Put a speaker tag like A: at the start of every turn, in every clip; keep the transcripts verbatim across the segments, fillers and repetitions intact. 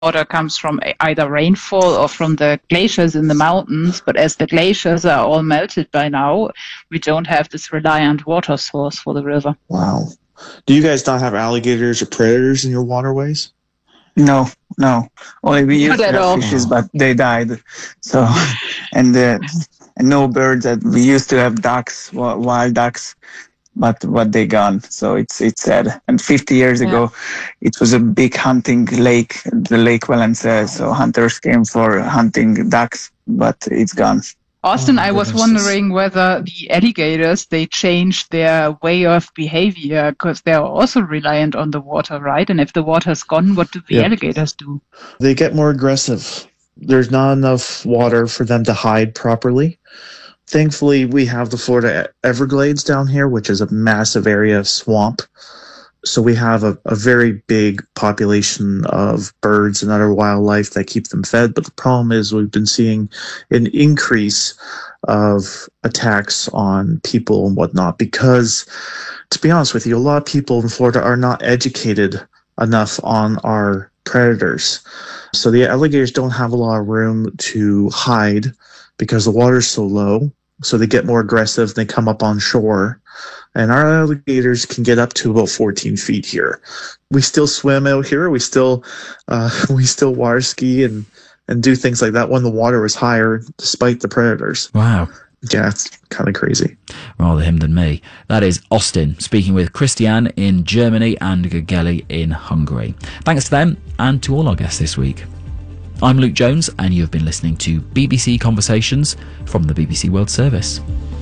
A: water comes from either rainfall or from the glaciers in the mountains, but as the glaciers are all melted by now, we don't have this reliant water source for the river.
B: Wow. Do you guys not have alligators or predators in your waterways?
C: No, no. Only we used
A: Not
C: to
A: at
C: have
A: all.
C: fishes, but they died. So, and, uh, and no birds. That we used to have ducks, wi- wild ducks, but what they gone. So it's it's sad. And fifty years
A: Yeah.
C: ago, it was a big hunting lake, the Lake Walensee. So hunters came for hunting ducks, but it's gone.
A: Austin,
B: Oh,
A: I was
B: goodness.
A: wondering whether the alligators, they changed their way of behavior because they're also reliant on the water, right? And if the water's gone, what do the
B: Yeah.
A: alligators do?
B: They get more aggressive. There's not enough water for them to hide properly. Thankfully, we have the Florida Everglades down here, which is a massive area of swamp. So we have a, a very big population of birds and other wildlife that keep them fed. But the problem is we've been seeing an increase of attacks on people and whatnot because, to be honest with you, a lot of people in Florida are not educated enough on our predators. So the alligators don't have a lot of room to hide because the water's so low. So they get more aggressive and they come up on shore. And our alligators can get up to about fourteen feet here. We still swim out here. We still uh, we still water ski and, and do things like that when the water was higher, despite the predators.
D: Wow.
B: Yeah, it's kind of crazy.
D: Rather him than me. That is Austin speaking with Christian in Germany and Gageli in Hungary. Thanks to them and to all our guests this week. I'm Luke Jones and you've been listening to B B C Conversations from the B B C World Service.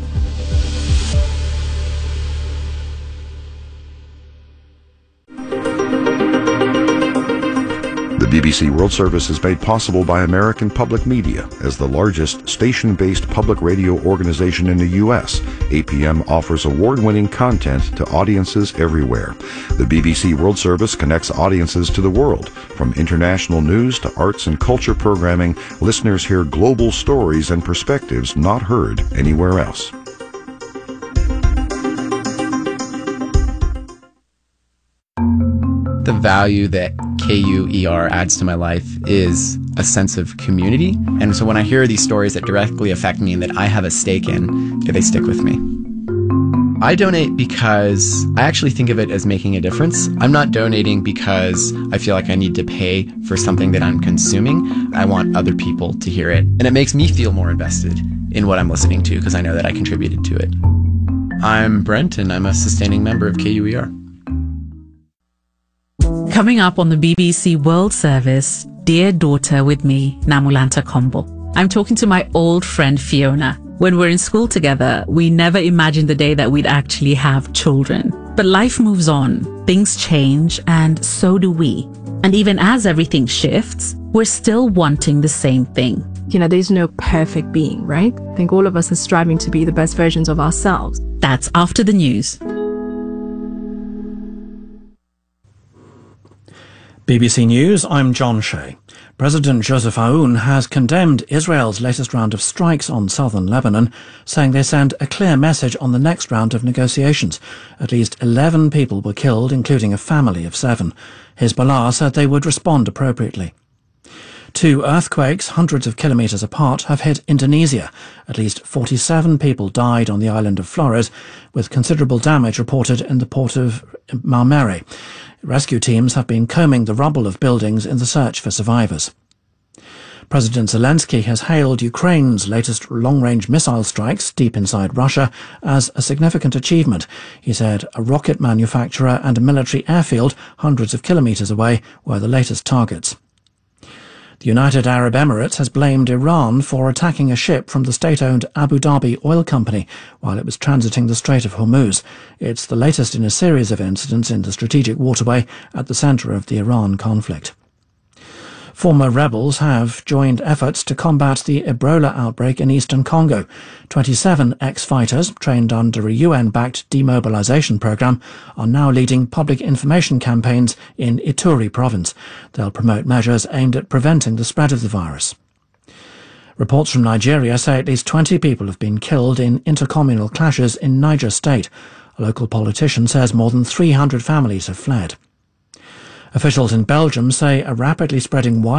E: The B B C World Service is made possible by American Public Media. As the largest station-based public radio organization in the U S, A P M offers award-winning content to audiences everywhere. The B B C World Service connects audiences to the world. From international news to arts and culture programming, listeners hear global stories and perspectives not heard anywhere else.
F: The value that K U E R adds to my life is a sense of community. And so when I hear these stories that directly affect me and that I have a stake in, they stick with me. I donate because I actually think of it as making a difference. I'm not donating because I feel like I need to pay for something that I'm consuming. I want other people to hear it. And it makes me feel more invested in what I'm listening to because I know that I contributed to it. I'm Brent and I'm a sustaining member of K U E R.
G: Coming up on the B B C World Service, Dear Daughter with me, Namulanta Kombo. I'm talking to my old friend Fiona. When we're in school together, we never imagined the day that we'd actually have children. But life moves on, things change, and so do we. And even as everything shifts, we're still wanting the same thing.
H: You know, there's no perfect being, right? I think all of us are striving to be the best versions of ourselves.
G: That's after the news.
I: B B C News, I'm John Shea. President Joseph Aoun has condemned Israel's latest round of strikes on southern Lebanon, saying they send a clear message on the next round of negotiations. At least eleven people were killed, including a family of seven. Hezbollah said they would respond appropriately. Two earthquakes, hundreds of kilometres apart, have hit Indonesia. At least forty-seven people died on the island of Flores, with considerable damage reported in the port of Maumere. Rescue teams have been combing the rubble of buildings in the search for survivors. President Zelensky has hailed Ukraine's latest long-range missile strikes deep inside Russia as a significant achievement. He said a rocket manufacturer and a military airfield hundreds of kilometres away were the latest targets. The United Arab Emirates has blamed Iran for attacking a ship from the state-owned Abu Dhabi oil company while it was transiting the Strait of Hormuz. It's the latest in a series of incidents in the strategic waterway at the centre of the Iran conflict. Former rebels have joined efforts to combat the Ebola outbreak in eastern Congo. twenty-seven ex-fighters, trained under a U N-backed demobilization program, are now leading public information campaigns in Ituri province. They'll promote measures aimed at preventing the spread of the virus. Reports from Nigeria say at least twenty people have been killed in intercommunal clashes in Niger State. A local politician says more than three hundred families have fled. Officials in Belgium say a rapidly spreading